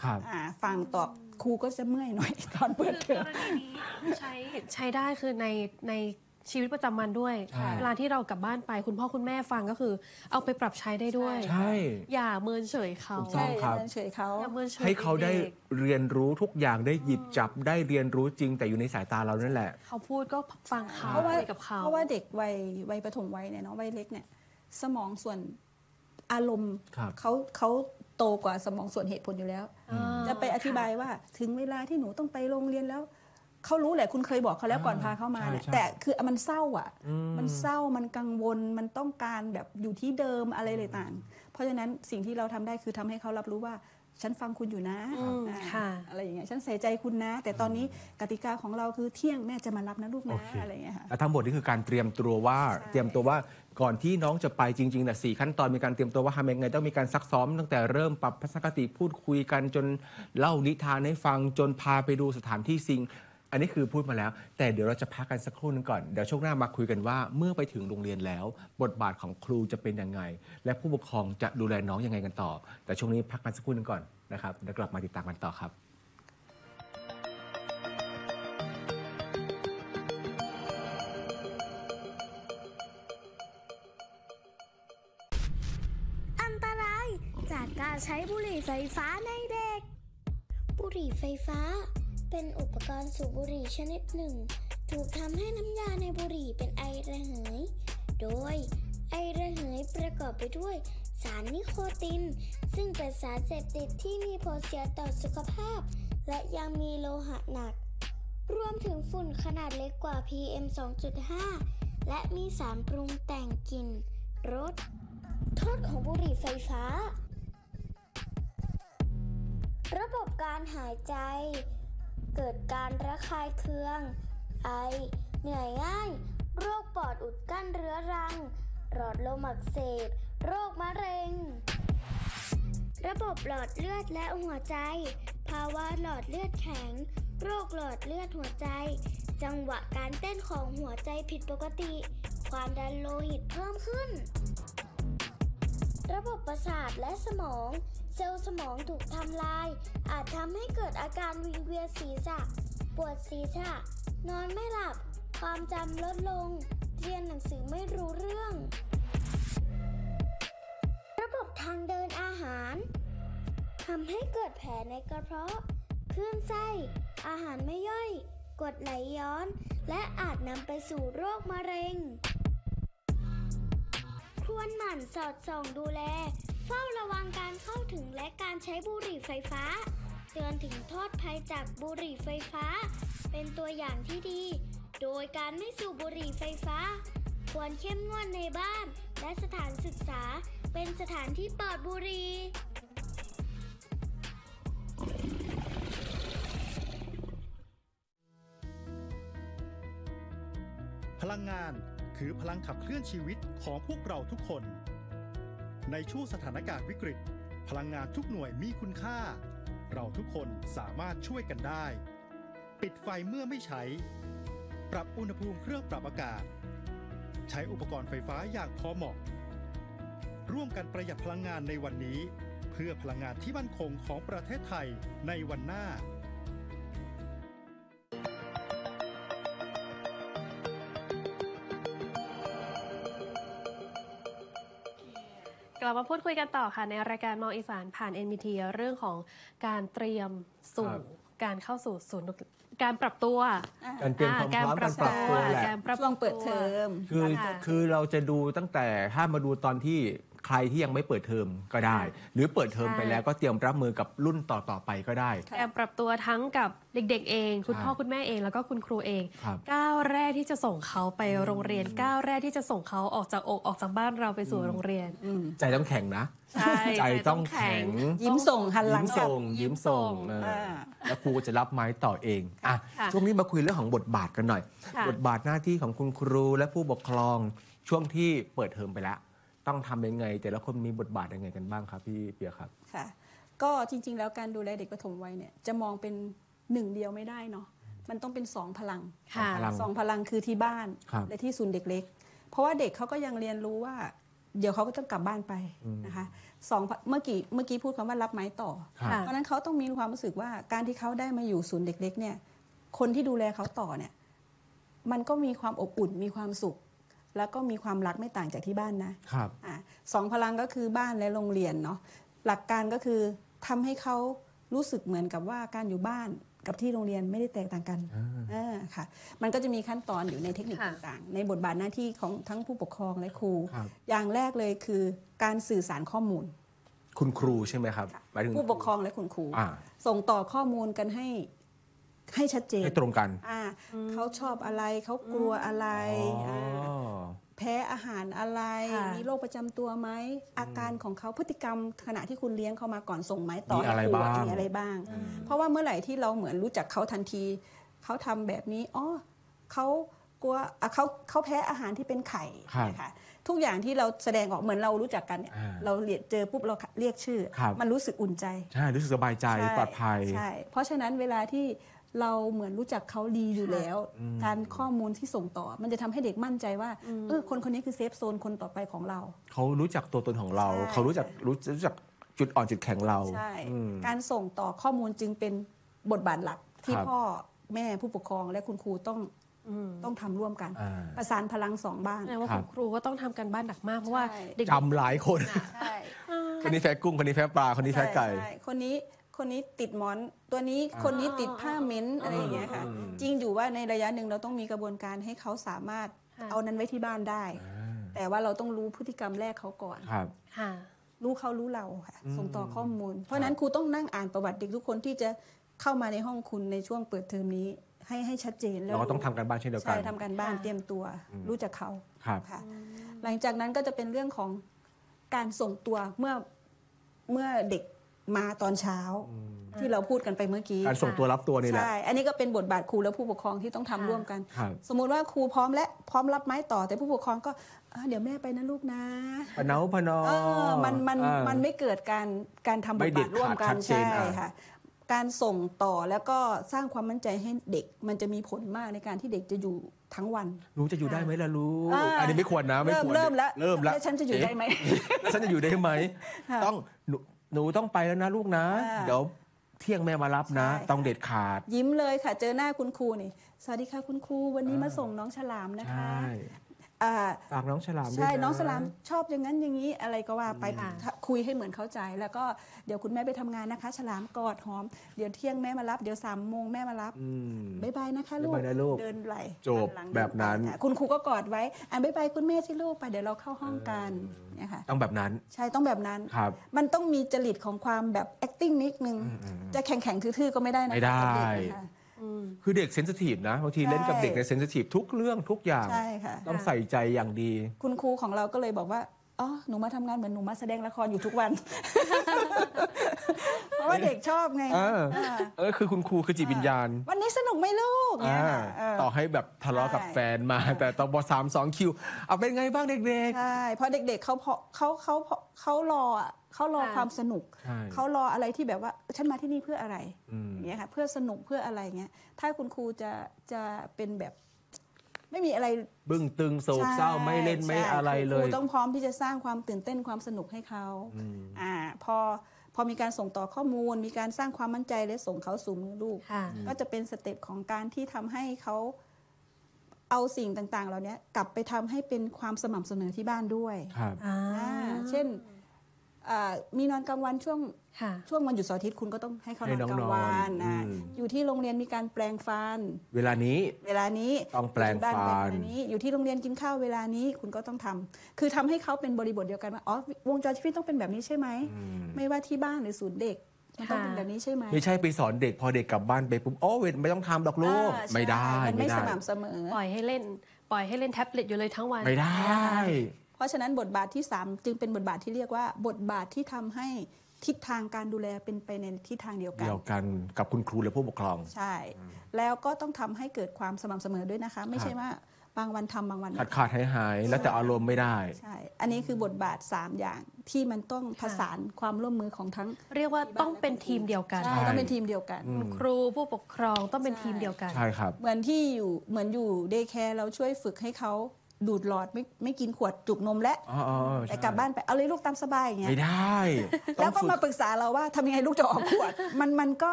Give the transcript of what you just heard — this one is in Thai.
ฟังตอบครูก็จะเมื่อยหน่อยตอนเปิดเทอมใช้ได้คือในชีวิตประจำวันด้วยเวลาที่เรากลับบ้านไปคุณพ่อคุณแม่ฟังก็คือเอาไปปรับใช้ได้ด้วยอย่าเมินเฉยเขาอย่าเมินเฉยเขาให้เขาได้เรียนรู้ทุกอย่างได้หยิบจับได้เรียนรู้จริงแต่อยู่ในสายตาเรานั่นแหละเขาพูดก็ฟังเขากับเขาเพราะว่าเด็กวัยประถมวัยเนี่ยเนาะวัยเล็กเนี่ยสมองส่วนอารมณ์เขาโตกว่าสมองส่วนเหตุผลอยู่แล้วจะไปอธิบายว่าถึงเวลาที่หนูต้องไปโรงเรียนแล้วเขารู้แหละคุณเคยบอกเขาแล้วก่อนพาเขามาเนี่ยแต่คือมันเศร้าอ่ะมันเศร้ามันกังวลมันต้องการแบบอยู่ที่เดิมอะไรเลยต่างเพราะฉะนั้นสิ่งที่เราทำได้คือทำให้เขารับรู้ว่าฉันฟังคุณอยู่นะอะไรอย่างเงี้ยฉันใส่ใจคุณนะแต่ตอนนี้กติกาของเราคือเที่ยงแม่จะมารับนะลูกนะอะไรอย่างเงี้ยค่ะทั้งหมดนี่คือการเตรียมตัวว่าก่อนที่น้องจะไปจริงๆนะ4 ขั้นตอนมีการเตรียมตัวว่าทำยังไงต้องมีการซักซ้อมตั้งแต่เริ่มปรับทัศนคติพูดคุยกันจนเล่านิทานให้ฟังจนพาไปดูสถานที่จริงอันนี้คือพูดมาแล้วแต่เดี๋ยวเราจะพักกันสักครู่นึงก่อนเดี๋ยวช่วงหน้ามาคุยกันว่าเมื่อไปถึงโรงเรียนแล้วบทบาทของครูจะเป็นยังไงและผู้ปกครองจะดูแลน้องยังไงกันต่อแต่ช่วงนี้พักกันสักครู่นึงก่อนนะครับเดี๋ยวกลับมาติดตามกันต่อครับอันตรายจากการใช้บุหรี่ไฟฟ้าในเด็กบุหรี่ไฟฟ้าเป็นอุปกรณ์สูบบุหรี่ชนิดหนึ่งถูกทำให้น้ำยาในบุหรี่เป็นไอระเหยโดยไอระเหยประกอบไปด้วยสารนิโคตินซึ่งเป็นสารเสพติดที่มีผลเสียต่อสุขภาพและยังมีโลหะหนักรวมถึงฝุ่นขนาดเล็กกว่า PM 2.5 และมีสารปรุงแต่งกลิ่นรสโทษของบุหรี่ไฟฟ้าระบบการหายใจเกิดการระคายเคืองไอเหนื่อยง่ายโรคปอดอุดกั้นเรื้อรังหลอดลมอักเสบโรคมะเร็งระบบหลอดเลือดและหัวใจภาวะหลอดเลือดแข็งโรคหลอดเลือดหัวใจจังหวะการเต้นของหัวใจผิดปกติความดันโลหิตเพิ่มขึ้นระบบประสาทและสมองเซลล์สมองถูกทำลายอาจทำให้เกิดอาการวิงเวียนศีรษะปวดศีรษะนอนไม่หลับความจำลดลงเรียนหนังสือไม่รู้เรื่องระบบทางเดินอาหารทำให้เกิดแผลในกระเพาะคลื่นไส้อาหารไม่ย่อยกรดไหลย้อนและอาจนำไปสู่โรคมะเร็งควรหมั่นสอดส่องดูแลเฝ้าระวังการเข้าถึงและการใช้บุหรี่ไฟฟ้าเตือนถึงโทษภัยจากบุหรี่ไฟฟ้าเป็นตัวอย่างที่ดีโดยการไม่สูบบุหรี่ไฟฟ้าควรเข้มงวดในบ้านและสถานศึกษาเป็นสถานที่ปลอดบุหรี่พลังงานคือพลังขับเคลื่อนชีวิตของพวกเราทุกคนในช่วงสถานการณ์วิกฤตพลังงานทุกหน่วยมีคุณค่าเราทุกคนสามารถช่วยกันได้ปิดไฟเมื่อไม่ใช้ปรับอุณหภูมิเครื่องปรับอากาศใช้อุปกรณ์ไฟฟ้าอย่างพอเหมาะร่วมกันประหยัดพลังงานในวันนี้เพื่อพลังงานที่มั่นคงของประเทศไทยในวันหน้ากลับมาพูดคุยกันต่อค่ะในรายการมองอีสานผ่าน NBT เรื่องของการเตรียมสู่การเข้าสู่ศูนย์การปรับตัวการเตรียมความพร้อมการปรับตัวแหละช่วงเปิดเทอมคือเราจะดูตั้งแต่ถ้ามาดูตอนที่ใครที่ยังไม่เปิดเทอมก็ได้หรือเปิดเทอมไปแล้วก็เตรียมรับมือกับรุ่นต่อไปก็ได้การปรับตัวทั้งกับเด็กๆเองคุณพ่อคุณแม่เองแล้วก็คุณครูเองก้าวแรกที่จะส่งเขาไปโรงเรียนก้าวแรกที่จะส่งเขาออกจากอกออกจากบ้านเราไปสู่โรงเรียนใจต้องแข็งนะใจต้องแข็งยิ้มส่งหันหลังยิ้มส่งแล้วครูจะรับไม้ต่อเองช่วงนี้มาคุยเรื่องของบทบาทกันหน่อยบทบาทหน้าที่ของคุณครูและผู้ปกครองช่วงที่เปิดเทอมไปแล้วต้องทำยังไงแต่ละคนมีบทบาทยังไงกันบ้างครับพี่เปียครับค่ะก็จริงๆแล้วการดูแลเด็กประถมวัยเนี่ยจะมองเป็นหนึ่งเดียวไม่ได้เนาะมันต้องเป็น2 พลัง2 พลังคือที่บ้านและที่ศูนย์เด็กเล็กเพราะว่าเด็กเขาก็ยังเรียนรู้ว่าเดี๋ยวเขาก็ต้องกลับบ้านไปนะคะเมื่อกี้พูดคำว่ารับไม้ต่อค่ะเพราะฉะนั้นเขาต้องมีความรู้สึกว่าการที่เขาได้มาอยู่ศูนย์เด็กเล็กเนี่ยคนที่ดูแลเขาต่อเนี่ยมันก็มีความอบอุ่นมีความสุข แล้วก็มีความรักไม่ต่างจากที่บ้านนะครับ สองพลังก็คือบ้านและโรงเรียนเนาะหลักการก็คือทำให้เขารู้สึกเหมือนกับว่าการอยู่บ้านกับที่โรงเรียนไม่ได้แตกต่างกันค่ะมันก็จะมีขั้นตอนอยู่ในเทคนิคค่ะต่างๆ ในบทบาทหน้าที่ของทั้งผู้ปกครองและครูครับอย่างแรกเลยคือการสื่อสารข้อมูลคุณครูใช่ไหมครับหมายถึงผู้ปกครองและคุณครูอ่าส่งต่อข้อมูลกันให้ชัดเจนให้ตรงกันเขาชอบอะไรเขากลัวอะไรอ๋อแพ้อาหารอะไรค่ะมีโรคประจำตัวไหมอาการของเขาพฤติกรรมขณะที่คุณเลี้ยงเขามาก่อนส่งไม้ต่อมีอะไรให้ครูบ้างมีอะไรบ้าง เพราะว่าเมื่อไหร่ที่เราเหมือนรู้จักเขาทันทีเขาทำแบบนี้อ๋อเขากลัวเขาแพ้อาหารที่เป็นไข่ครับนะคะทุกอย่างที่เราแสดงออกเหมือนเรารู้จักกันเนี่ย เราเจอปุ๊บเราเรียกชื่อครับมันรู้สึกอุ่นใจใช่รู้สึกสบายใจปลอดภัยใช่ เพราะฉะนั้นเวลาที่เราเหมือนรู้จักเขาดีอยู่แล้ว การข้อมูลที่ส่งต่อ มันจะทำให้เด็กมั่นใจว่าคนนี้คือเซฟโซนคนต่อไปของเราเขารู้จักตัวตนของเราใช่เขารู้จักจุดอ่อนจุดแข็งเราใช่อืมการส่งต่อข้อมูลจึงเป็นบทบาทหลักที่ครับพ่อแม่ผู้ปกครองและคุณครูต้องทำร่วมกันอ่าประสานพลังสองบ้านแสดงว่าครัคุบณครูก็ต้องทำกันบ้านหนักมากเพราะว่าใช่เด็กจำหลายคนใช่คนนี้แพ้กุ้ง คนนี้แพ้ปลา คนนี้แพ้ไก่ใช่คนนี้ติดหมอนตัวนี้คนนี้ติดผ้าเม้นอะไรอย่างเงี้ยค่ะจริงอยู่ว่าในระยะหนึ่งเราต้องมีกระบวนการให้เขาสามารถค่ะเอานั้นไว้ที่บ้านได้ แต่ว่าเราต้องรู้พฤติกรรมแรกเขาก่อนครับค่ะรู้เขารู้เราค่ะส่งต่อข้อมูล เพราะฉะนั้นครูต้องนั่งอ่านประวัติเด็กทุกคนที่จะเข้ามาในห้องคุณในช่วงเปิดเทอมนี้ให้ชัดเจนเราก็ต้องทำกันบ้านเช่นเดียวกันใช่ทำการบ้านค่ะเตรียมตัวรู้จักเขาครับค่ะหลังจากนั้นก็จะเป็นเรื่องของการส่งตัวเมื่อเด็กมาตอนเช้าที่เราพูดกันไปเมื่อกี้การส่งตัวรับตัวนี่แหละใช่ อันนี้ก็เป็นบทบาทครูและผู้ปกครองที่ต้องทำร่วมกันครับสมมุติว่าครูพร้อมและพร้อมรับไม้ต่อ แต่ผู้ปกครองก็เดี๋ยวแม่ไปนะลูกนะพะเนาพะนอมันไม่เกิดการทำบไม่ทเด็บาดทร่วมกัขาดชันดเจนใช่ค่ะ การส่งต่อแล้วก็สร้างความมั่นใจให้เด็ก มันจะมีผลมากในการที่เด็กจะอยู่ทั้งวันหนูจะอยู่ได้ไหมล่ะลูกอ่าอันนี้ไม่ควรนะไม่ควรเริ่มแล้วเริ่มแล้วแล้วฉันจะอยู่ได้ไหมแล้วฉันจะอยู่ได้ไหมค่ะต้องหนูต้องไปแล้วนะลูกนะอ่าเดี๋ยวเที่ยงแม่มารับนะใช่ต้องเด็ดขาดยิ้มเลยค่ะ เจอหน้าคุณครูนี่ สวัสดีค่ะคุณครูวันนี้มาส่งน้องฉลามนะใช่คะอ่าฝากน้องฉลามด้วยใช่นะน้องสลามชอบอย่างนั้นอย่างนี้อะไรก็ว่าไปค่ะคุยให้เหมือนเข้าใจ แล้วก็เดี๋ยวคุณแม่ไปทำงานนะคะ ฉลามกอดหอมเดี๋ยวเที่ยงแม่มารับเดี๋ยว3 โมงแม่มารับอืมบ๊ายบายนะคะลูกบ๊ายบายนะลูกเดินไหลจบหลังแบบนั้นค่ะคุณครูก็กอดไว้บ๊ายบายคุณแม่ที่ลูกไปเดี๋ยวเราเข้าห้องกันเนี่ยค่ะต้องแบบนั้นใช่ต้องแบบนั้นครับมันต้องมีจริตของความแบบ acting นิดนึงจะแข็งๆทื่อๆก็ไม่ได้นะไม่ได้กับเด็กนะคะคือเด็กเซนซิทีฟนะบางทีเล่นกับเด็กในเซนซิทีฟทุกเรื่องทุกอย่างใช่ค่ะต้องใส่ใจอย่างดีคุณครูของเราก็เลยบอกว่าอ๋อหนูมาทำงานเหมือนหนูมาแสดงละครอยู่ทุกวัน เพราะว่าเด็กชอบไงคือคุณครูคือจิตวิญญาณวันนี้สนุกไหมลูกเนี่ยค่ะต่อให้แบบทะเลาะกับใช่แฟนมา แต่ตอนบ3-2 คิวเอาเป็นไงบ้างเด็กใช่เพราะเด็กๆเขารออ่ะเขารอค่ะความสนุกใช่เขารออะไรที่แบบว่าฉันมาที่นี่เพื่ออะไรอืมอย่างเงี้ยค่ะเพื่อสนุกเพื่ออะไรเงี้ยถ้าคุณครูจะเป็นแบบไม่มีอะไรๆ บึ้งตึงโศกเศร้าไม่เล่นไม่ใช่อะไรเลคยรูต้องพร้อมที่จะสร้างความตื่นเต้นความสนุกให้เขาพอมีการส่งต่อข้อมูล มีการสร้างความมั่นใจและส่งเขาสู่มือลูกค่ะก็จะเป็นสเต็ปของการที่ทำให้เขาเอาสิ่งต่างๆ เหล่านี้กลับไปทำให้เป็นความสม่ำเสมอที่บ้านด้วยครับเช่นมีนอนกลางวันช่วงค่ะวันหยุดเสาร์อาทิตย์คุณก็ต้องให้เขานให้อนน้องกลางวันนอนอยู่ที่โรงเรียนมีการแปลงฟันเวลานี้เวลานี้ต้องแปลงฟันอยู่ที่บ้าเวลานี้อยู่ที่โรงเรียนกินข้าวเวลานี้คุณก็ต้องทำคือทำให้เขาเป็นบริบทเดียวกันว่าอ๋อวงจรชีวิตต้องเป็นแบบนี้ใช่ไหมไม่ว่าที่บ้านหรือศูนย์เด็กมันต้องเป็นแบบนี้ใช่ไหมไม่ใช่ไปสอนเด็กพอเด็กกลับบ้านไปปุ๊บโอ้เวทไม่ต้องทำดอกลูกใช่ไม่ได้มันไม่ไม่ได้สม่ำเสมอปล่อยให้เล่นแท็บเล็ตอยู่เลยทั้งวันไม่ได้เพราะฉะนั้นบทบาทที่ 3 จึงเป็นบทบาทที่เรียกว่าบทบาทที่ทำให้ทิศทางการดูแลเป็นไปในทิศทางเดียวกันเดียวกันกับคุณครูและผู้ปกครองใช่ แล้วก็ต้องทำให้เกิดความสม่ำเสมอด้วยนะคะ ไม่ใช่ว่าบางวันทำบางวันไม่ขาดหายแล้วแต่อารมณ์ไม่ได้ใช่ อันนี้คือบทบาท 3 อย่างที่มันต้องผสานความร่วมมือของทั้งเรียกว่าต้องเป็นทีมเดียวกันใช่ต้องเป็นทีมเดียวกันครูผู้ปกครองต้องเป็นทีมเดียวกันใช่ครับเหมือนอยู่เดย์แคร์เราช่วยฝึกให้เขาดูดหลอดไม่กินขวดจุกนมแล้ว แต่กลับบ้านไปเอาเลยลูกตามสบายอย่างเงี้ยไม่ได้แล้วก็มาปรึกษาเราว่าทำยังไงลูกจะออกขวดมันก็